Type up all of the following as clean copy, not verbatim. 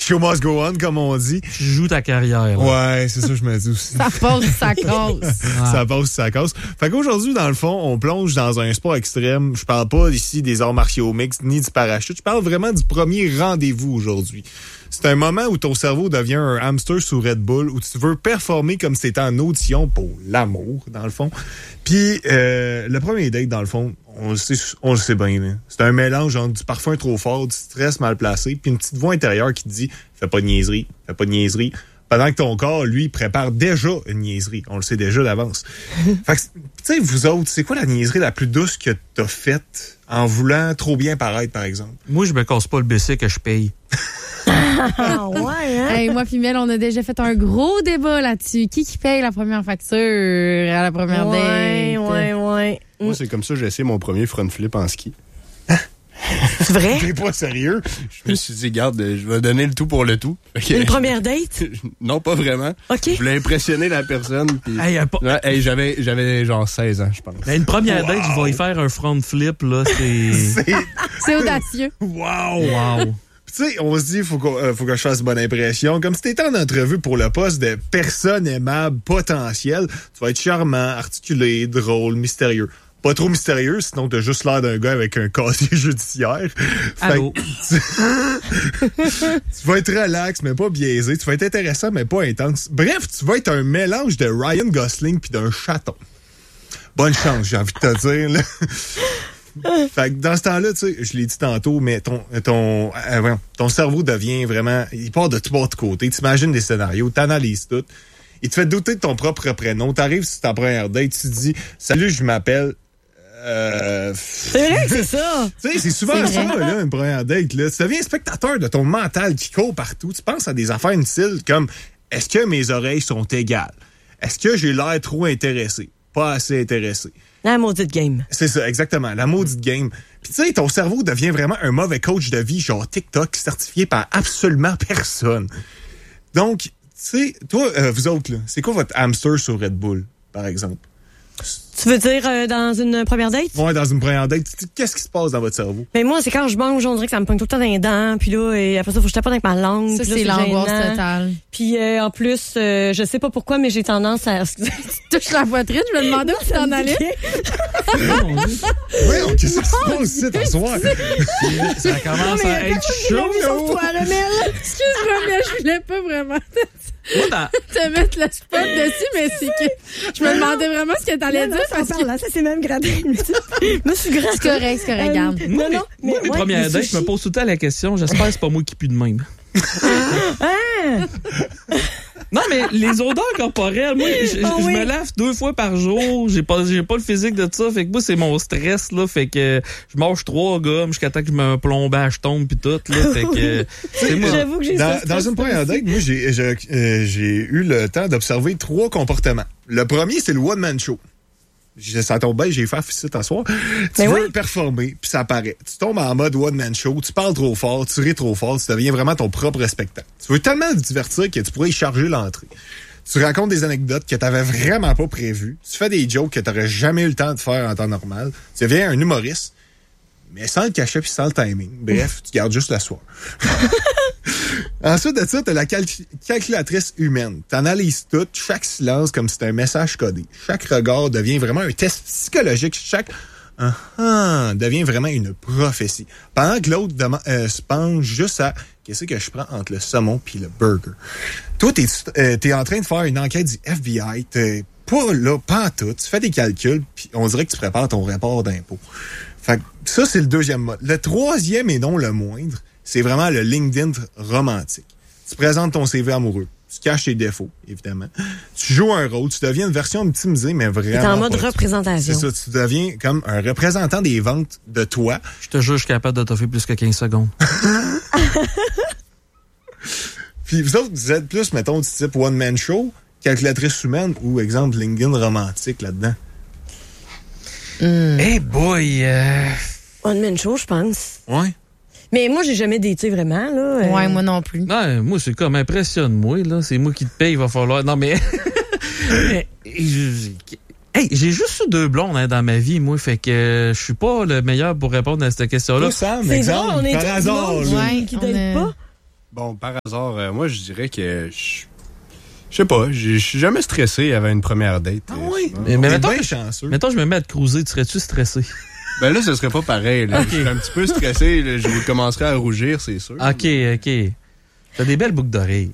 show must go on, comme on dit. Tu joues ta carrière. Là. Ouais, c'est ça que je me dis aussi. Ça passe, ça casse. Ça passe, ça casse. Fait qu'aujourd'hui, dans le fond, on plonge dans un sport extrême. Je parle pas ici des arts martiaux mixtes ni du parachute. Je parle vraiment du premier rendez-vous aujourd'hui. C'est un moment où ton cerveau devient un hamster sous Red Bull, où tu veux performer comme si t'étais en audition pour l'amour, dans le fond. Puis, le premier date, dans le fond, on le sait bien. Là. C'est un mélange entre du parfum trop fort, du stress mal placé, puis une petite voix intérieure qui te dit « Fais pas de niaiserie, fais pas de niaiserie ». Pendant que ton corps, lui, prépare déjà une niaiserie. On le sait déjà d'avance. Fait que, tu sais, vous autres, c'est quoi la niaiserie la plus douce que t'as faite en voulant trop bien paraître, par exemple? Moi, je me casse pas le BC que je paye. Ah ouais, hein? Hey, moi puis Mel, on a déjà fait un gros débat là-dessus. Qui paye la première facture à la première date? Ouais. Moi, c'est comme ça que j'ai essayé mon premier front flip en ski. C'est vrai? T'es pas sérieux? Je me suis dit, garde, je vais donner le tout pour le tout. Une première date? Non, pas vraiment. OK. Je voulais impressionner la personne. Pis... Hey, j'avais genre 16 ans, je pense. Une première date, je vais y faire un front flip, là, C'est audacieux. Wow. Tu sais, on se dit, faut que je fasse bonne impression. Comme si t'étais en entrevue pour le poste de personne aimable potentielle. Tu vas être charmant, articulé, drôle, mystérieux. Pas trop mystérieux, sinon t'as juste l'air d'un gars avec un casier judiciaire. Allô? Tu vas être relax, mais pas biaisé. Tu vas être intéressant, mais pas intense. Bref, tu vas être un mélange de Ryan Gosling puis d'un chaton. Bonne chance, j'ai envie de te dire, là. Fait que dans ce temps-là, tu sais, je l'ai dit tantôt, mais ton cerveau devient vraiment... Il part de tous côtés. Tu imagines des scénarios, t'analyses tout. Il te fait douter de ton propre prénom. T'arrives sur ta première date, tu te dis « Salut, je m'appelle... » C'est vrai que c'est ça. Tu sais, c'est souvent ça, là, une première date. Là. Tu deviens spectateur de ton mental qui court partout. Tu penses à des affaires inutiles comme « Est-ce que mes oreilles sont égales? Est-ce que j'ai l'air trop intéressé? Pas assez intéressé? » La maudite game. C'est ça, exactement. La maudite game. Puis tu sais, ton cerveau devient vraiment un mauvais coach de vie, genre TikTok, certifié par absolument personne. Donc, tu sais, toi, vous autres, là, c'est quoi votre hamster sur Red Bull, par exemple? Tu veux dire dans une première date? Ouais, dans une première date. Qu'est-ce qui se passe dans votre cerveau? Mais moi, c'est quand je mange, on dirait que ça me pogne tout le temps dans les dents. Puis là, et après ça, faut que je tape avec ma langue. Ça, là, c'est l'angoisse gênant. totale. Puis en plus, je sais pas pourquoi, mais j'ai tendance à... Tu touches la poitrine, je me demandais où tu t'en allais. Ouais, qu'est-ce qui se passe ici, t'en soir? Ça commence à être chaud. Excuse-moi, mais je voulais pas vraiment te mettre le spot dessus, mais c'est que je me demandais vraiment ce que t'allais dire. Parce que là, ça c'est même gradé. Moi, je suis gratte. C'est correct, regarde. Moi, mes premières dates, je me pose tout le temps la question, j'espère que c'est pas moi qui pue de même. Non, mais les odeurs corporelles, moi, je me lave 2 fois par jour. J'ai pas le physique de ça. Fait que moi, c'est mon stress, là. Fait que je mange 3 gommes jusqu'à temps que mon plombage tombe pis tout, là. Fait que, c'est moi. J'avoue que j'ai Dans une première date, moi, j'ai eu le temps d'observer 3 comportements. Le premier, c'est le one-man show. Ça tombe bien, j'ai fait ici t'asseoir. Tu veux performer, puis ça paraît. Tu tombes en mode one-man show, tu parles trop fort, tu ris trop fort, tu deviens vraiment ton propre spectacle. Tu veux tellement te divertir que tu pourrais y charger l'entrée. Tu racontes des anecdotes que t'avais vraiment pas prévues. Tu fais des jokes que t'aurais jamais eu le temps de faire en temps normal. Tu deviens un humoriste, mais sans le cachet puis sans le timing. Bref, tu gardes juste la soirée. Ensuite de ça, t'as la calculatrice humaine. T'analyses tout, chaque silence comme si c'était un message codé. Chaque regard devient vraiment un test psychologique. Chaque devient vraiment une prophétie. Pendant que l'autre se penche juste à qu'est-ce que je prends entre le saumon puis le burger. Toi, t'es en train de faire une enquête du FBI. T'es pas là, pas en tout. Tu fais des calculs, puis on dirait que tu prépares ton rapport d'impôt. Fait que ça, c'est le deuxième mode. Le troisième, et non le moindre, c'est vraiment le LinkedIn romantique. Tu présentes ton CV amoureux. Tu caches tes défauts, évidemment. Tu joues un rôle. Tu deviens une version optimisée, mais vraiment. T'es en mode représentation. C'est ça. Tu deviens comme un représentant des ventes de toi. Je te jure, je suis capable de t'offrir plus que 15 secondes. Puis vous autres, vous êtes plus, mettons, du type one-man show, calculatrice humaine ou, exemple, LinkedIn romantique là-dedans? Hey boy! One-man show, je pense. Ouais. Mais moi, j'ai jamais daté vraiment, là. Ouais, moi non plus. Non, moi, c'est comme impressionne-moi, là. C'est moi qui te paye, il va falloir. Non, mais. Hey, j'ai juste eu 2 blondes dans ma vie, moi, fait que je suis pas le meilleur pour répondre à cette question-là. Toi, Sam, C'est exemple, drôle, on est par hasard. qui date pas. Bon, par hasard, moi, je dirais que je sais pas, je suis jamais stressé avant une première date. Ah oui? Mais mettons, chanceux. mettons, je me mets à te cruiser, tu serais-tu stressé? Ben là, ce serait pas pareil. Là. Okay. Je serais un petit peu stressé. Là, je commencerais à rougir, c'est sûr. OK. T'as des belles boucles d'oreilles.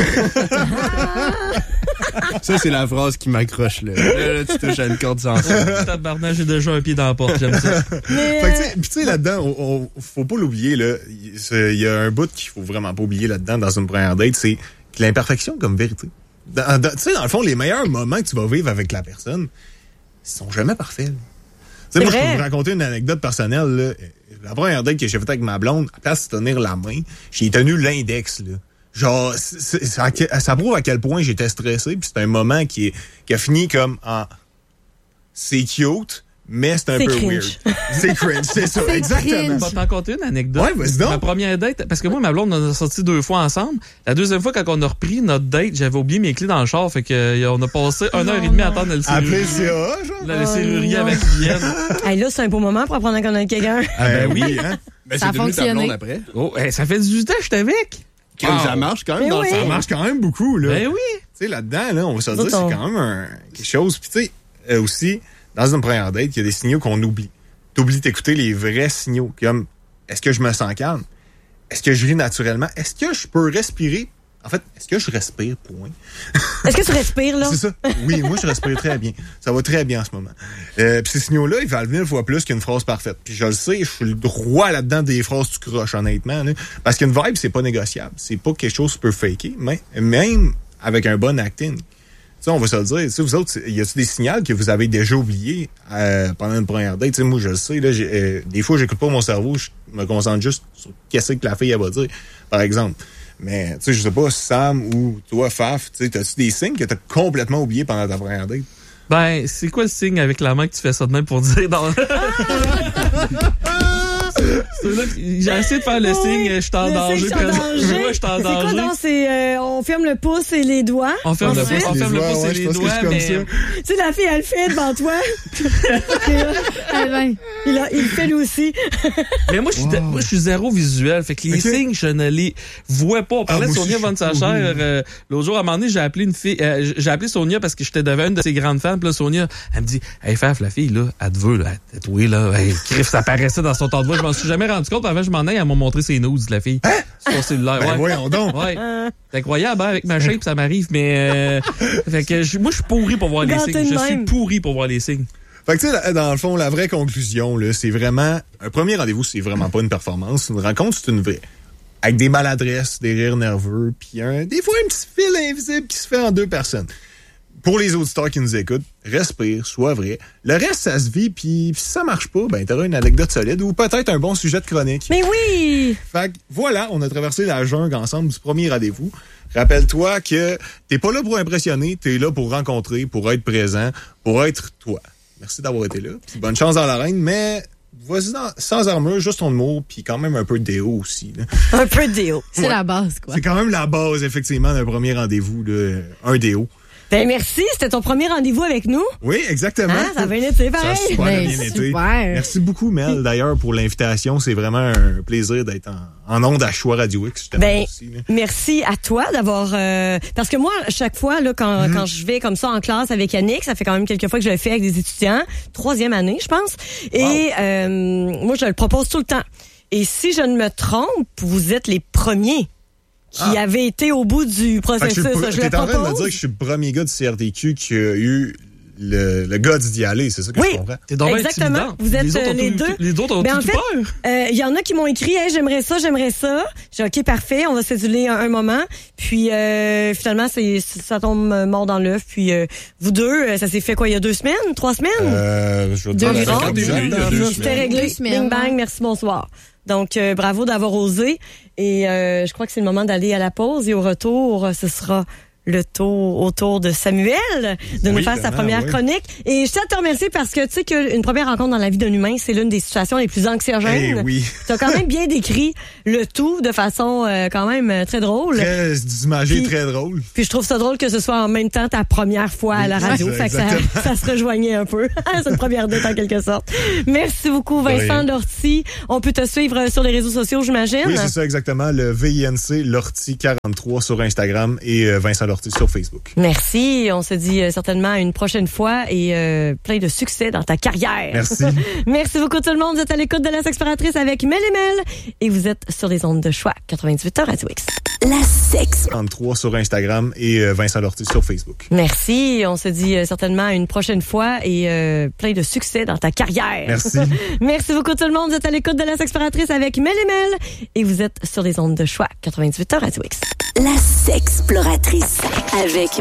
Ça, c'est la phrase qui m'accroche. Là, tu touches à une corde sensible. Tabarnak, j'ai déjà un pied dans la porte, j'aime ça. Fait que, tu sais, là-dedans, faut pas l'oublier, là. Il y a un bout qu'il faut vraiment pas oublier là-dedans dans une première date, c'est l'imperfection comme vérité. Tu sais, dans le fond, les meilleurs moments que tu vas vivre avec la personne, ils sont jamais parfaits. Tu sais, moi, je peux vous raconter une anecdote personnelle, là. La première date que j'ai faite avec ma blonde, à place de tenir la main, j'ai tenu l'index, là. Genre, ça prouve à quel point j'étais stressé, puis c'est un moment qui a fini comme en c'est cute, mais c'est un peu cringe. weird. C'est cringe, c'est ça, exactement. Je vais t'en conter une anecdote. Ouais, vas-y donc. Ma première date, parce que moi, ma blonde, on a sorti 2 fois ensemble. La deuxième fois, quand on a repris notre date, j'avais oublié mes clés dans le char, fait que on a passé 1h30 à attendre le serrurier. Appelez CA, genre? Le serrurier avec Vienne. Hey, là, c'est un beau moment pour apprendre à connaître quelqu'un. Oui, hein? Ben, Ça a c'est devenu ta fonctionné. blonde après. Oh, ça fait 18 ans que je suis avec. Ça marche quand même dans le Ça sens. marche quand même beaucoup, là. Ben oui. Tu sais, là-dedans, là, on va se dire, c'est quand même quelque chose. Puis tu sais, aussi, dans une première date, il y a des signaux qu'on oublie. T'oublies d'écouter les vrais signaux. Comme, est-ce que je me sens calme? Est-ce que je ris naturellement? Est-ce que je peux respirer? En fait, est-ce que je respire, point? Est-ce que tu respires, là? C'est ça. Oui, moi, je respire très bien. Ça va très bien en ce moment. Puis ces signaux-là, ils valent 1000 fois plus qu'une phrase parfaite. Puis je le sais, je suis le droit là-dedans des phrases tu croches, honnêtement. Là. Parce qu'une vibe, c'est pas négociable. C'est pas quelque chose que tu peux faker, mais même avec un bon acting. Tu sais, on va se le dire. Tu sais, vous autres, y a-t-il des signaux que vous avez déjà oubliés pendant une première date? Tu sais, moi, je le sais. Là, des fois, j'écoute pas mon cerveau. Je me concentre juste sur qu'est-ce que la fille, elle va dire, par exemple. Mais, tu sais, je sais pas, Sam ou toi, Faf, tu sais, t'as-tu des signes que t'as complètement oubliés pendant ta première date? Ben, c'est quoi le signe avec la main que tu fais ça de même pour dire dans... C'est là que j'ai essayé de faire le signe, je suis en danger. Ouais, je suis en danger. C'est quoi donc? C'est, on ferme le pouce et les doigts. On ferme le pouce et les doigts, mais... Tu sais, la fille, elle le fait devant toi. Il le fait lui aussi. Mais moi, je suis zéro visuel. Fait que les signes, je ne les vois pas. On parlait de Sonia Von Sacher l'autre jour. À un moment donné, j'ai appelé une fille. J'ai appelé Sonia parce que j'étais devant une de ses grandes fans. Puis là, Sonia, elle me dit, hey, Faf, la fille, là, elle te veut, là. Elle te tatouée, là. Hey, crif, ça paraissait dans son temps de voix. Je m'en suis jamais rendu compte. Avant, je m'en aille, elle m'a montré ses nudes, la fille. Sur son cellulaire. Ben, voyons donc. Ouais. C'est incroyable, hein, avec ma shape, ça m'arrive. Mais, fait que moi, je suis pourri pour voir les signes. Je suis pourri pour voir les signes. Fait que tu sais, dans le fond, la vraie conclusion, là, c'est vraiment... Un premier rendez-vous, c'est vraiment pas une performance. Une rencontre, c'est une vraie. Avec des maladresses, des rires nerveux, puis des fois un petit fil invisible qui se fait en 2 personnes. Pour les auditeurs qui nous écoutent, respire, sois vrai. Le reste, ça se vit, puis si ça marche pas, ben t'auras une anecdote solide ou peut-être un bon sujet de chronique. Mais oui! Fait que voilà, on a traversé la jungle ensemble du premier rendez-vous. Rappelle-toi que t'es pas là pour impressionner, t'es là pour rencontrer, pour être présent, pour être toi. Merci d'avoir été là. Puis bonne chance dans l'arène, mais vas-y sans armure, juste ton humour, puis quand même un peu de déo aussi. Là. Un peu de déo. C'est la base, quoi. C'est quand même la base, effectivement, d'un premier rendez-vous, là, un déo. Ben merci, c'était ton premier rendez-vous avec nous. Oui, exactement. Ah, ça a bien été, Ça a pareil. super Ben, bien été. super. Merci beaucoup, Mel, d'ailleurs, pour l'invitation. C'est vraiment un plaisir d'être en ondes à Choix Radio X. Ben, aussi, merci à toi d'avoir... parce que moi, chaque fois, là, quand je vais comme ça en classe avec Yannick, ça fait quand même quelques fois que je le fais avec des étudiants, 3e année, je pense. Et moi, je le propose tout le temps. Et si je ne me trompe, vous êtes les premiers qui avaient été au bout du processus. T'es en train de me dire que je suis le premier gars du CRTQ qui a eu le guts d'y aller, c'est ça que je comprends? T'es donc exactement. intimidant. Vous êtes les deux. Les autres ont Ben, tout en fait, peur. il y en a qui m'ont écrit, hey, j'aimerais ça. J'ai dit, OK, parfait, on va céduler un moment. Puis finalement, ça tombe mort dans l'œuf. Puis vous deux, ça s'est fait quoi, il y a 2 semaines, 3 semaines? Je vais te dire la Deux vérité. C'était réglé. 2 semaines. Bing bang, merci, bonsoir. Donc, bravo d'avoir osé. Et je crois que c'est le moment d'aller à la pause. Et au retour, ce sera le tour autour de Samuel de nous faire sa première chronique. Et je tiens à te remercier parce que tu sais qu'une première rencontre dans la vie d'un humain, c'est l'une des situations les plus anxiogènes. Oui. Tu as quand même bien décrit le tout de façon quand même très drôle. Très imagé, très drôle. Puis je trouve ça drôle que ce soit en même temps ta première fois à la radio. Fait que ça se rejoignait un peu. C'est une première date en quelque sorte. Merci beaucoup Vincent Lortie. On peut te suivre sur les réseaux sociaux, j'imagine? Oui, c'est ça exactement. Le VINC Lortie 43 sur Instagram et Vincent Lortie sur Facebook. Merci. On se dit certainement une prochaine fois et plein de succès dans ta carrière. Merci. Merci beaucoup tout le monde. Vous êtes à l'écoute de La Sexploratrice avec Mel et Mel et vous êtes sur les ondes de choix 98 Radio X. La Sex. 33 sur Instagram et Vincent Lortie sur Facebook. Merci. On se dit certainement une prochaine fois et plein de succès dans ta carrière. Merci. Merci beaucoup tout le monde. Vous êtes à l'écoute de La Sexploratrice avec Mel et Mel et vous êtes sur les ondes de choix 98 Radio X. La Sexploratrice avec